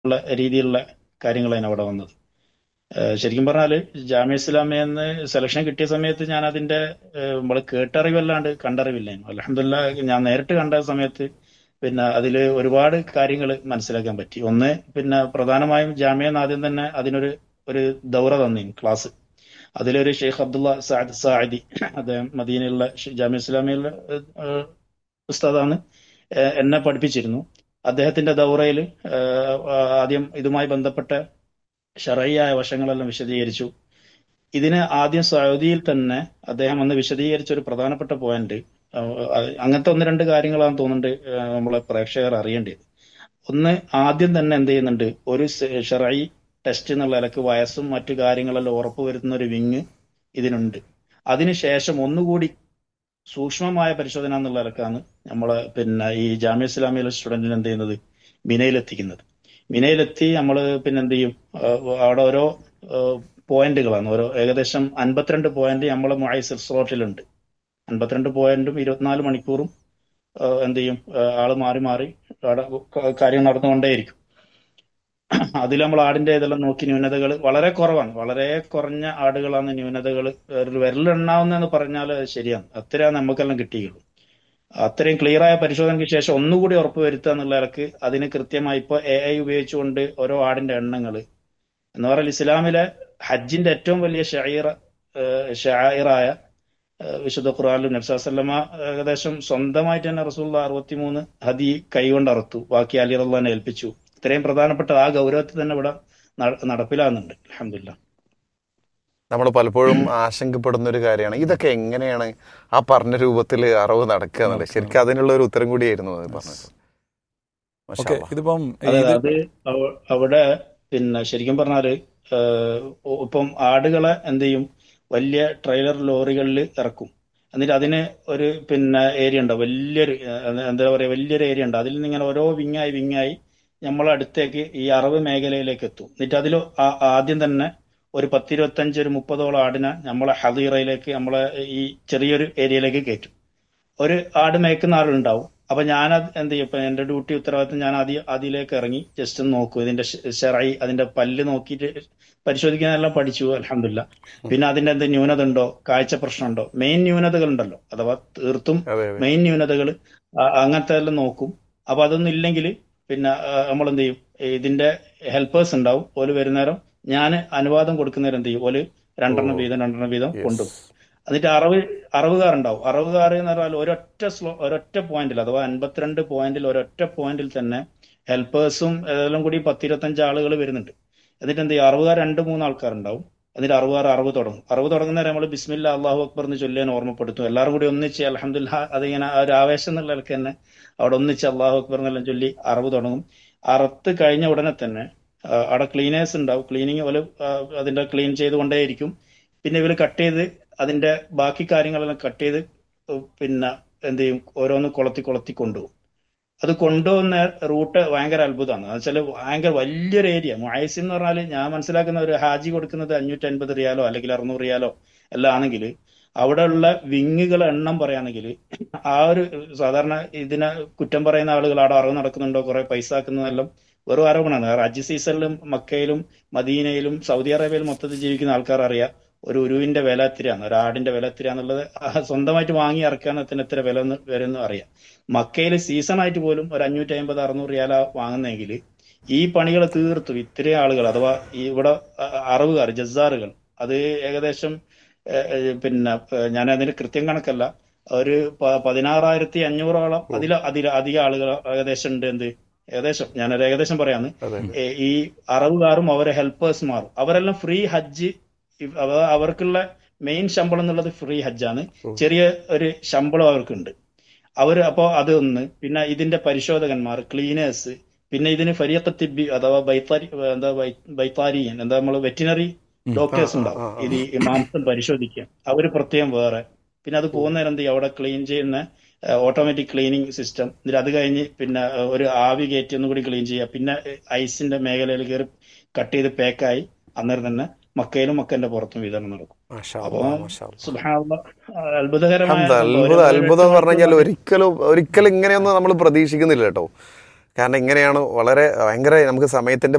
ഉള്ള രീതിയിലുള്ള കാര്യങ്ങളാണ് അവിടെ വന്നത്. ശരിക്കും പറഞ്ഞാൽ ജാമ്യ ഇസ്ലാമിയെന്ന് സെലക്ഷൻ കിട്ടിയ സമയത്ത് ഞാൻ അതിന്റെ നമ്മൾ കേട്ടറിവല്ലാണ്ട് കണ്ടറിവില്ലായിരുന്നു. അൽഹംദുലില്ലാഹ് ഞാൻ നേരിട്ട് കണ്ട സമയത്ത് പിന്നെ അതിൽ ഒരുപാട് കാര്യങ്ങൾ മനസ്സിലാക്കാൻ പറ്റി. ഒന്ന്, പിന്നെ പ്രധാനമായും ജാമ്യ ആദ്യം തന്നെ ഒരു ദൗറ തന്നിരുന്നു, ക്ലാസ്. അതിലൊരു ഷെയ്ഖ് അബ്ദുള്ള സഅദ് സാഇദി, അദ്ദേഹം മദീനയിലുള്ള ജാമ്യ ഇസ്ലാമിയുള്ള ഉസ്താദാണ്, എന്നെ പഠിപ്പിച്ചിരുന്നു. അദ്ദേഹത്തിന്റെ ദൗറയിൽ ആദ്യം ഇതുമായി ബന്ധപ്പെട്ട ശറഈയായ വശങ്ങളെല്ലാം വിശദീകരിച്ചു. ഇതിന് ആദ്യം സൗദിയിൽ തന്നെ അദ്ദേഹം അന്ന് വിശദീകരിച്ച ഒരു പ്രധാനപ്പെട്ട പോയിന്റ്, അങ്ങനത്തെ ഒന്ന് രണ്ട് കാര്യങ്ങളാണ് തോന്നുന്നുണ്ട് നമ്മളെ പ്രേക്ഷകർ അറിയേണ്ടത്. ഒന്ന്, ആദ്യം തന്നെ എന്ത് ചെയ്യുന്നുണ്ട്, ഒരു ഷറഈ ടെസ്റ്റ് എന്നുള്ള നിലക്ക് വയസ്സും മറ്റു കാര്യങ്ങളെല്ലാം ഉറപ്പുവരുത്തുന്ന ഒരു വിങ് ഇതിനുണ്ട്. അതിനുശേഷം ഒന്നുകൂടി സൂക്ഷ്മമായ പരിശോധന എന്നുള്ള നിലക്കാണ് നമ്മളെ പിന്നെ ഈ ജാമ്യ ഇസ്ലാമിയിലെ സ്റ്റുഡന്റിന് എന്ത് ചെയ്യുന്നത്, മിനയിലെത്തിക്കുന്നത്. മിനയിലെത്തി നമ്മൾ പിന്നെ എന്ത് ചെയ്യും, അവിടെ ഓരോ പോയിന്റുകളാണ്, ഓരോ ഏകദേശം 52 പോയിന്റ് നമ്മളെ മുഅയ്സിർ സ്ലോട്ടിലുണ്ട്. 52 പോയിന്റും 24 മണിക്കൂറും എന്ത് ചെയ്യും, ആള് മാറി മാറി അവിടെ കാര്യം നടന്നുകൊണ്ടേയിരിക്കും. അതിൽ നമ്മൾ ആടിന്റെ ഇതെല്ലാം നോക്കി ന്യൂനതകൾ വളരെ കുറവാണ്, വളരെ കുറഞ്ഞ ആടുകളാണ് ന്യൂനതകൾ, ഒരു വിരലെണ്ണാവുന്നതെന്ന് പറഞ്ഞാൽ അത് ശരിയാണ്, അത്രയാണ് നമുക്കെല്ലാം കിട്ടിയുള്ളൂ. അത്രയും ക്ലിയർ ആയ പരിശോധനയ്ക്ക് ശേഷം ഒന്നുകൂടി ഉറപ്പ് വരുത്തുക എന്നുള്ള നിലക്ക് അതിന് കൃത്യമായി ഇപ്പൊ AI ഉപയോഗിച്ചുകൊണ്ട് ഓരോ ആടിന്റെ എണ്ണങ്ങൾ എന്ന് പറഞ്ഞാൽ ഇസ്ലാമിലെ ഹജ്ജിന്റെ ഏറ്റവും വലിയ ഷായിറായ വിശുദ്ധ ഖുർആനിലും നബി സല്ലല്ലാഹു അലൈഹി വസല്ലമ ഏകദേശം സ്വന്തമായിട്ട് തന്നെ റസൂലുള്ളാഹി 63 ഹദി കൈകൊണ്ട് അറുത്തു, ബാക്കി അലി റളിയല്ലാഹു ഏൽപ്പിച്ചു. ഇത്രയും പ്രധാനപ്പെട്ട ആ ഗൗരവത്തിൽ തന്നെ ഇവിടെ നടപ്പിലാകുന്നുണ്ട്. അൽഹംദുലില്ലാഹ്. നമ്മൾ പലപ്പോഴും ആശങ്കപ്പെടുന്ന ഒരു കാര്യമാണ്, ഇതൊക്കെ എങ്ങനെയാണ് ആ പറഞ്ഞ രൂപത്തിൽ അറിവ് നടക്കുക എന്നുള്ളത്. ശരിക്കും അതിനുള്ള ഒരു ഉത്തരം കൂടിയായിരുന്നു അത് പറഞ്ഞത്. മാഷാ ഓക്കെ, അല്ലാ. ഇതിപ്പം അതെ, ഇത് അത് അവിടെ പിന്നെ ശരിക്കും പറഞ്ഞാല് ഇപ്പം ആടുകളെ എന്ത് ചെയ്യും, വലിയ ട്രെയിലർ ലോറികളിൽ ഇറക്കും. എന്നിട്ട് അതിന് ഒരു പിന്നെ ഏരിയ ഉണ്ട്, വലിയൊരു എന്താ പറയാ, വലിയൊരു ഏരിയ ഉണ്ട്. അതിൽ നിന്ന് ഇങ്ങനെ ഓരോ വിങ്ങായി വിങ്ങായി നമ്മളെ അടുത്തേക്ക് ഈ അറവ് മേഖലയിലേക്ക് എത്തും. എന്നിട്ട് അതിൽ ആദ്യം തന്നെ ഒരു 10-25 ഒരു 30ഓളം ആടിനെ നമ്മളെ ഹദീറയിലേക്ക്, നമ്മളെ ഈ ചെറിയൊരു ഏരിയയിലേക്ക് കയറ്റും. ഒരു ആട് മേയ്ക്കുന്ന ആളുണ്ടാവും. അപ്പൊ ഞാൻ എന്ത് ചെയ്യും, ഇപ്പൊ എന്റെ ഡ്യൂട്ടി ഉത്തരവാദിത്തം, ഞാൻ അതിലേക്ക് ഇറങ്ങി ജസ്റ്റ് ഒന്ന് നോക്കും, ഇതിന്റെ ഷെറൈ, അതിന്റെ പല്ല് നോക്കിയിട്ട് പരിശോധിക്കാനെല്ലാം പഠിച്ചു, അൽഹംദുലില്ലാ. പിന്നെ അതിന്റെ എന്ത് ന്യൂനത ഉണ്ടോ, കാഴ്ച പ്രശ്നമുണ്ടോ, മെയിൻ ന്യൂനതകൾ ഉണ്ടല്ലോ, അഥവാ തീർത്തും അതെ അതെ. മെയിൻ ന്യൂനതകൾ അങ്ങനത്തെ എല്ലാം നോക്കും. അപ്പൊ അതൊന്നും ഇല്ലെങ്കിൽ പിന്നെ നമ്മൾ എന്ത് ചെയ്യും, ഇതിന്റെ ഹെൽപ്പേഴ്സ് ഉണ്ടാവും, ഓല് വരുന്നേരം ഞാൻ അനുവാദം കൊടുക്കുന്നേരം എന്ത് ചെയ്യും, ഓല് ഓ രണ്ടെണ്ണം വീതം യെസ്. കൊണ്ടുപോകും. എന്നിട്ട് അറവുകാർ ഉണ്ടാവും. അറവുകാർ എന്ന് പറഞ്ഞാൽ ഒരൊറ്റ പോയിന്റിൽ, അഥവാ 52 പോയിന്റിൽ ഒരൊറ്റ പോയിന്റിൽ തന്നെ ഹെൽപ്പേഴ്സും എല്ലാം കൂടി 10-25 ആളുകൾ വരുന്നുണ്ട്. എന്നിട്ട് എന്ത് ചെയ്യും, അറവുകാർ 2-3 ആൾക്കാരുണ്ടാവും. എന്നിട്ട് അറവുകാർ അറിവ് തുടങ്ങുന്നവരെ നമ്മൾ ബിസ്മില്ല അള്ളാഹു അക്ബർ എന്ന് ചൊല്ലാൻ ഓർമ്മപ്പെടുത്തും. എല്ലാവരും കൂടി ഒന്നിച്ച് അൽഹംദുലില്ലാഹ്, അതിങ്ങനെ ആ ഒരു ആവേശം എന്നുള്ള നിലയ്ക്ക് തന്നെ അവിടെ ഒന്നിച്ച് അള്ളാഹു അക്ബർ എന്നെല്ലാം ചൊല്ലി അറിവ് തുടങ്ങും. അറുത്ത് കഴിഞ്ഞ ഉടനെ തന്നെ അവിടെ ക്ലീനേഴ്സ് ഉണ്ടാവും, ക്ലീനിങ് പോലെ അതിന്റെ ക്ലീൻ ചെയ്തുകൊണ്ടേയിരിക്കും. പിന്നെ ഇവര് കട്ട് ചെയ്ത് അതിന്റെ ബാക്കി കാര്യങ്ങളെല്ലാം കട്ട് ചെയ്ത് പിന്നെ എന്ത് ചെയ്യും, ഓരോന്ന് കൊളത്തി കൊളത്തി കൊണ്ടുപോകും. അത് കൊണ്ടുപോകുന്ന റൂട്ട് ഭയങ്കര അത്ഭുതമാണ്. എന്ന് വെച്ചാൽ ഭയങ്കര വലിയൊരു ഏരിയ. മുഅയ്സ് എന്ന് പറഞ്ഞാൽ ഞാൻ മനസ്സിലാക്കുന്ന ഒരു ഹാജി കൊടുക്കുന്നത് 550 റിയാലോ അല്ലെങ്കിൽ 600 റിയാലോ എല്ലാം ആണെങ്കിൽ, അവിടെയുള്ള വിങ്ങുകളെ എണ്ണം പറയുകയാണെങ്കിൽ ആ ഒരു സാധാരണ ഇതിനെ കുറ്റം പറയുന്ന ആളുകൾ അവിടെ അറിവ് നടക്കുന്നുണ്ടോ, കുറെ പൈസ ആക്കുന്നതെല്ലാം വെറും ആരോപണമാണ്. ഹജ്ജ് സീസണിലും മക്കയിലും മദീനയിലും സൗദി അറേബ്യയിലും മൊത്തത്തിൽ ജീവിക്കുന്ന ആൾക്കാർ അറിയാം ഒരു ഉരുവിന്റെ വില എത്രയാണ്, ഒരു ആടിന്റെ വില എത്രയാന്നുള്ളത്. സ്വന്തമായിട്ട് വാങ്ങി ഇറക്കാനത്തിന് എത്ര വില വരുന്നു അറിയാം. മക്കയിൽ സീസൺ ആയിട്ട് പോലും ഒരു 550-600 റിയാല വാങ്ങുന്നെങ്കിൽ ഈ പണികൾ തീർത്തും ഇത്രയും ആളുകൾ, അഥവാ ഈ ഇവിടെ അറവുകാർ, ജസാറുകൾ, അത് ഏകദേശം പിന്നെ ഞാൻ അതിന് കൃത്യം കണക്കല്ല, ഒരു 16,500ഓളം അധികം ആളുകൾ ഏകദേശം ഉണ്ട്. എന്ത് ഏകദേശം, ഞാനൊരു ഏകദേശം പറയാന്ന്. അതെ ഈ അറവുകാരും അവരെ ഹെൽപ്പേഴ്സ്മാരും അവരെല്ലാം ഫ്രീ ഹജ്ജ്, അവർക്കുള്ള മെയിൻ ശമ്പളം എന്നുള്ളത് ഫ്രീ ഹജ്ജാണ്. ഓ ചെറിയ ഒരു ശമ്പളം അവർക്കുണ്ട്. അപ്പോ അതൊന്ന്, പിന്നെ ഇതിന്റെ പരിശോധകന്മാർ, ക്ലീനേഴ്സ്, പിന്നെ ഇതിന് ഫരീഖ് തിബി അഥവാ ബൈത്താരിയൻ, എന്താ നമ്മൾ വെറ്റിനറി ഉം. ആ ഡോക്ടേഴ്സ് ആ ഉണ്ടാവും, ആ ആ. ഇത് ഈ മാംസം പരിശോധിക്കുക, അവര് പ്രത്യേകം വേറെ. പിന്നെ അത് ഓ പോകുന്നേരം എന്ത് ചെയ്യും, അവിടെ ക്ലീൻ ചെയ്യുന്ന ഓട്ടോമാറ്റിക് ക്ലീനിങ് സിസ്റ്റം. എന്നിട്ട് അത് കഴിഞ്ഞ് പിന്നെ ഒരു ആവി കയറ്റി ഒന്നുകൂടി ക്ലീൻ ചെയ്യുക. പിന്നെ ഐസിന്റെ മേഖലയിൽ കയറി കട്ട് ചെയ്ത് പാക്കായി അന്നേരം തന്നെ മക്കയിലും മക്കന്റെ പുറത്തും വിതരണം നടക്കും. മാഷാ അപ്പോ അല്ലാ മാഷാ അല്ലാ. സുബ്ഹാനല്ലാഹ്, അത്ഭുതകരമായ ഹംദ, സംഭവം. ഒരു അത്ഭുതം ഒരു അത്ഭുതം 8 എന്ന് പറഞ്ഞു കഴിഞ്ഞാൽ മണിക്കൂറിനുള്ളിൽ ഒരിക്കലും ഒരിക്കലും ഇങ്ങനെയൊന്നും നമ്മൾ പ്രതീക്ഷിക്കുന്നില്ല കേട്ടോ. കാരണം ഇങ്ങനെയാണ് വളരെ ഭയങ്കര നമുക്ക് സമയത്തിന്റെ